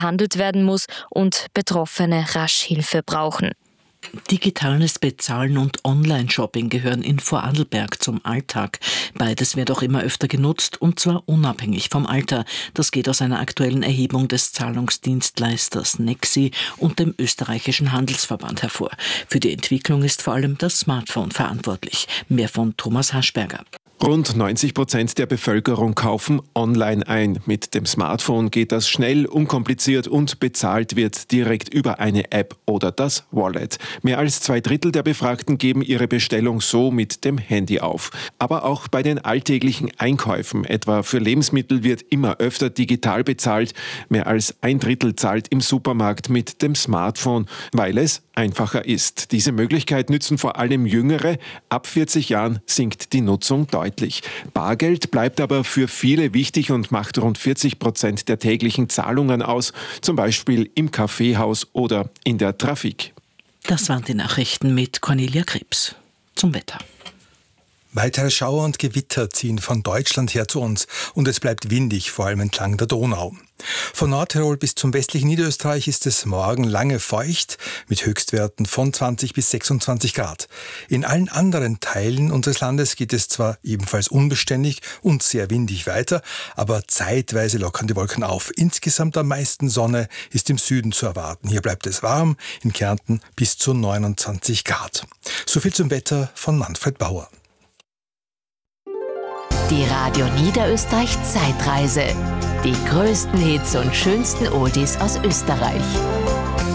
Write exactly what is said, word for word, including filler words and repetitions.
behandelt werden muss und Betroffene rasch Hilfe brauchen. Digitales Bezahlen und Online-Shopping gehören in Vorarlberg zum Alltag. Beides wird auch immer öfter genutzt, und zwar unabhängig vom Alter. Das geht aus einer aktuellen Erhebung des Zahlungsdienstleisters Nexi und dem österreichischen Handelsverband hervor. Für die Entwicklung ist vor allem das Smartphone verantwortlich. Mehr von Thomas Haschberger. Rund neunzig Prozent der Bevölkerung kaufen online ein. Mit dem Smartphone geht das schnell, unkompliziert und bezahlt wird direkt über eine App oder das Wallet. Mehr als zwei Drittel der Befragten geben ihre Bestellung so mit dem Handy auf. Aber auch bei den alltäglichen Einkäufen, etwa für Lebensmittel, wird immer öfter digital bezahlt. Mehr als ein Drittel zahlt im Supermarkt mit dem Smartphone, weil es einfacher ist. Diese Möglichkeit nützen vor allem Jüngere. Ab vierzig Jahren sinkt die Nutzung deutlich. Bargeld bleibt aber für viele wichtig und macht rund vierzig Prozent der täglichen Zahlungen aus, zum Beispiel im Kaffeehaus oder in der Trafik. Das waren die Nachrichten mit Cornelia Krebs. Zum Wetter. Weitere Schauer und Gewitter ziehen von Deutschland her zu uns und es bleibt windig, vor allem entlang der Donau. Von Nordtirol bis zum westlichen Niederösterreich ist es morgen lange feucht mit Höchstwerten von zwanzig bis sechsundzwanzig Grad. In allen anderen Teilen unseres Landes geht es zwar ebenfalls unbeständig und sehr windig weiter, aber zeitweise lockern die Wolken auf. Insgesamt am meisten Sonne ist im Süden zu erwarten. Hier bleibt es warm, in Kärnten bis zu neunundzwanzig Grad. Soviel zum Wetter von Manfred Bauer. Die Radio Niederösterreich Zeitreise. Die größten Hits und schönsten Oldies aus Österreich.